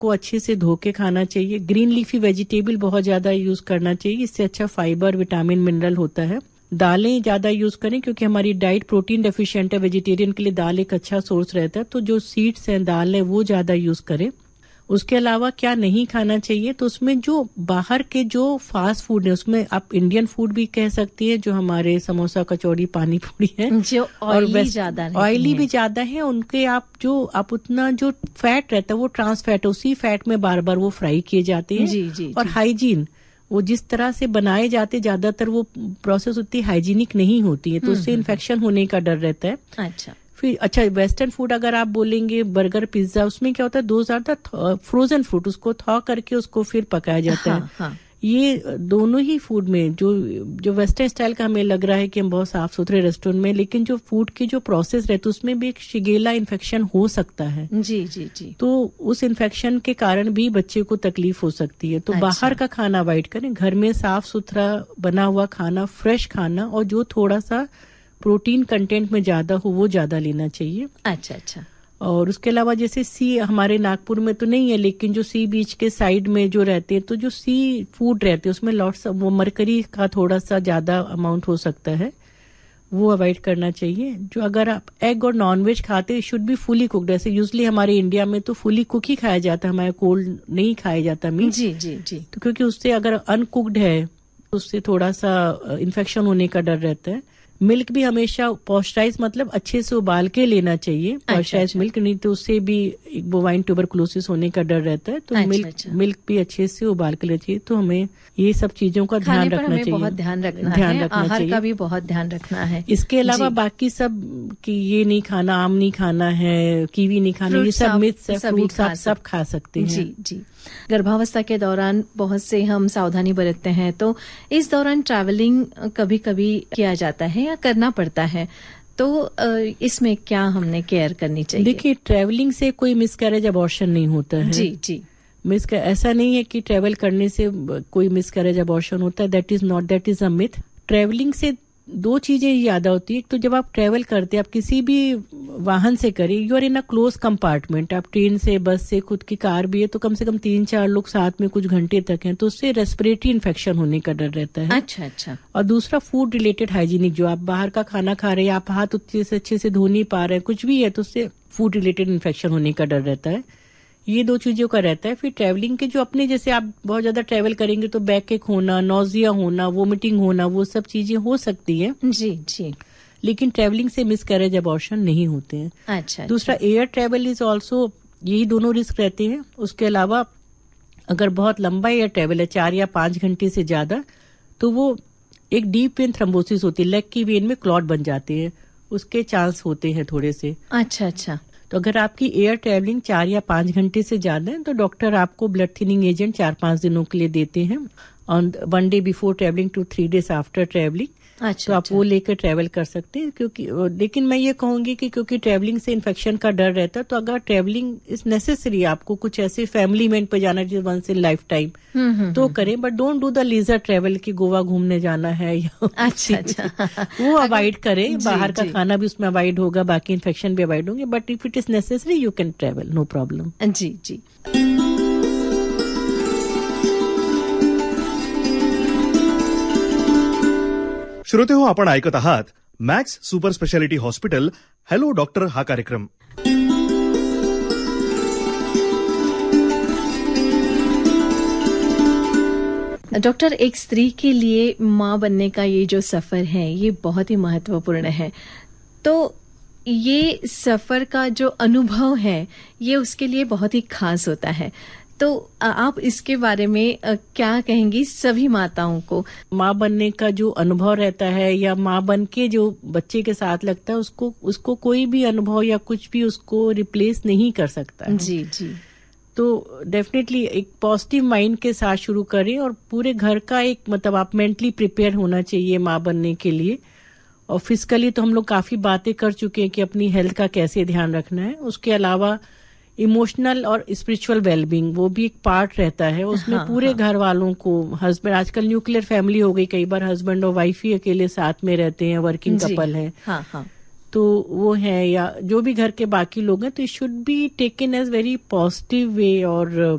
को अच्छे से धो के खाना चाहिए। ग्रीन लीफी वेजिटेबल बहुत ज्यादा यूज करना चाहिए, इससे अच्छा फाइबर, विटामिन, मिनरल होता है। दालें ज्यादा यूज करें क्योंकि हमारी डाइट प्रोटीन डेफिशिएंट है, वेजिटेरियन के लिए दाल एक अच्छा सोर्स रहता है, तो जो सीड्स हैं, दाल है, वो ज्यादा यूज करें। उसके अलावा क्या नहीं खाना चाहिए, तो उसमें जो बाहर के जो फास्ट फूड है, उसमें आप इंडियन फूड भी कह सकती है, जो हमारे समोसा, कचौड़ी, पानी पूरी है, जो ऑयली ज्यादा है, ऑयली भी ज्यादा है उनके, आप उतना जो फैट रहता है वो ट्रांस फैट है, उसी फैट में बार बार वो फ्राई किए जाते हैं। जी, और हाइजीन, वो जिस तरह से बनाए जाते, ज्यादातर वो प्रोसेस उतनी हाइजीनिक नहीं होती है, तो उससे इन्फेक्शन होने का डर रहता है। अच्छा, फिर अच्छा वेस्टर्न फूड अगर आप बोलेंगे, बर्गर, पिज्जा, उसमें क्या होता है, 2 फ्रोजन फूड, उसको थॉ करके उसको फिर पकाया जाता है। हाँ। ये दोनों ही फूड में जो वेस्टर्न स्टाइल का हमें लग रहा है कि हम बहुत साफ सुथरे रेस्टोरेंट में, लेकिन जो फूड की जो प्रोसेस रहती है उसमें भी एक शिगेला इन्फेक्शन हो सकता है। जी। तो उस इन्फेक्शन के कारण भी बच्चे को तकलीफ हो सकती है। तो बाहर का खाना अवॉइड करें, घर में साफ सुथरा बना हुआ खाना, फ्रेश खाना, और जो थोड़ा सा प्रोटीन कंटेंट में ज्यादा हो वो ज्यादा लेना चाहिए। अच्छा। और उसके अलावा जैसे हमारे नागपुर में तो नहीं है, लेकिन जो सी बीच के साइड में जो रहते हैं, तो जो सी फूड रहते हैं उसमें लॉट्स वो मरकरी का थोड़ा सा ज्यादा अमाउंट हो सकता है, वो अवॉइड करना चाहिए। जो अगर आप एग और नॉनवेज खाते हैं, शुड बी फुली कुक्ड। ऐसे यूजली हमारे इंडिया में तो फुली कुक ही खाया जाता है, हमारे कोल्ड नहीं खाया जाता मीट। जी। तो क्योंकि उससे अगर अनकुक्ड है तो उससे थोड़ा सा इन्फेक्शन होने का डर रहता है। मिल्क भी हमेशा पॉस्चराइज, मतलब अच्छे से उबाल के लेना चाहिए। पॉस्चराइज मिल्क नहीं तो उससे भी बोवाइन ट्यूबरकुलोसिस होने का डर रहता है, तो मिल्क भी अच्छे से उबाल के लेना चाहिए। तो हमें ये सब चीजों का ध्यान रखना चाहिए, बहुत ध्यान रखना है, आहार का भी बहुत ध्यान रखना है। इसके अलावा बाकी सब कि ये नहीं खाना, आम नहीं खाना है, कीवी नहीं खाना, ये सब मिथ्स है। फ्रूट्स आप सब खा सकते हैं। जी। गर्भावस्था के दौरान बहुत से हम सावधानी बरतते हैं, तो इस दौरान ट्रैवलिंग कभी कभी किया जाता है या करना पड़ता है, तो इसमें क्या हमने केयर करनी चाहिए? देखिए, ट्रैवलिंग से कोई मिसकैरेज अबॉर्शन नहीं होता है। जी। ऐसा नहीं है कि ट्रैवल करने से कोई मिसकैरेज अबॉर्शन होता है, that is a myth. Travelling से 2 चीजें ज्यादा होती है। एक तो जब आप ट्रैवल करते हैं, आप किसी भी वाहन से करें, you are in a close compartment, आप ट्रेन से, बस से, खुद की कार भी है, तो कम से कम 3-4 लोग साथ में कुछ घंटे तक हैं, तो उससे रेस्पिरेटरी इन्फेक्शन होने का डर रहता है। अच्छा। और दूसरा फूड रिलेटेड हाइजीनिक, जो आप बाहर का खाना खा रहे हैं, आप हाथ अच्छे से धो नहीं पा रहे हैं, कुछ भी है, तो उससे फूड रिलेटेड इन्फेक्शन होने का डर रहता है। ये 2 चीजों का रहता है। फिर ट्रैवलिंग के जो अपने, जैसे आप बहुत ज्यादा ट्रैवल करेंगे तो बैक एक होना, नोजिया होना, वोमिटिंग होना, वो सब चीजें हो सकती है। जी। लेकिन ट्रैवलिंग से मिसकैरेज अबॉर्शन नहीं होते हैं। अच्छा। दूसरा, एयर ट्रैवल इज ऑल्सो, यही दोनों रिस्क रहते हैं। उसके अलावा अगर बहुत लंबा एयर ट्रैवल है, 4 या 5 घंटे से ज्यादा, तो वो एक डीप वेन थ्रोम्बोसिस होती है, लेग की वेन में क्लॉट बन जाते हैं, उसके चांस होते हैं थोड़े से। अच्छा। तो अगर आपकी एयर ट्रैवलिंग 4 या 5 घंटे से ज्यादा है, तो डॉक्टर आपको ब्लड थिनिंग एजेंट 4-5 दिनों के लिए देते हैं, on 1 day before travelling to 3 days after travelling. तो आप वो लेकर ट्रैवल कर सकते हैं। क्योंकि लेकिन मैं ये कहूंगी कि क्योंकि ट्रैवलिंग से इन्फेक्शन का डर रहता है, तो अगर ट्रैवलिंग इज नेसेसरी, आपको कुछ ऐसे फैमिली इवेंट पे जाना है वंस इन लाइफ टाइम, तो करें, but don't do the leisure travel कि गोवा घूमने जाना है या अच्छा वो अवॉइड करें। बाहर का खाना भी उसमें अवॉइड होगा, बाकी इन्फेक्शन भी अवॉइड होंगे, but if it is necessary you can travel, no problem. जी। श्रोते हो, आपण ऐकत आहात max super speciality hospital hello doctor हा कार्यक्रम। डॉक्टर, एक स्त्री के लिए माँ बनने का ये जो सफर है, ये बहुत ही महत्वपूर्ण है। तो ये सफर का जो अनुभव है, ये उसके लिए बहुत ही खास होता है। तो आप इसके बारे में क्या कहेंगी सभी माताओं को? माँ बनने का जो अनुभव रहता है, या माँ बन के जो बच्चे के साथ लगता है, उसको कोई भी अनुभव या कुछ भी उसको रिप्लेस नहीं कर सकता है। जी। तो डेफिनेटली एक पॉजिटिव माइंड के साथ शुरू करें, और पूरे घर का एक, मतलब आप मेंटली प्रिपेयर होना चाहिए माँ बनने के लिए। और फिजिकली तो हम लोग काफी बातें कर चुके हैं कि अपनी हेल्थ का कैसे ध्यान रखना है। उसके अलावा इमोशनल और स्पिरिचुअल वेलबींग, वो भी एक पार्ट रहता है उसमें। पूरे घर वालों को, हस्बैंड, आजकल न्यूक्लियर फैमिली हो गई, कई बार हस्बैंड और वाइफ ही अकेले साथ में रहते हैं, वर्किंग कपल है, तो वो है, या जो भी घर के बाकी लोग हैं, तो it should be taken as very positive way, और